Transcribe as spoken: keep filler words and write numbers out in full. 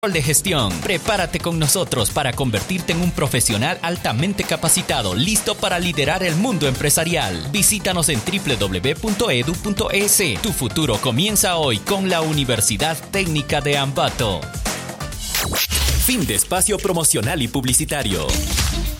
de gestión. Prepárate con nosotros para convertirte en un profesional altamente capacitado, listo para liderar el mundo empresarial. Visítanos en doble u doble u doble u punto e d u punto e s. Tu futuro comienza hoy con la Universidad Técnica de Ambato. Fin de espacio promocional y publicitario.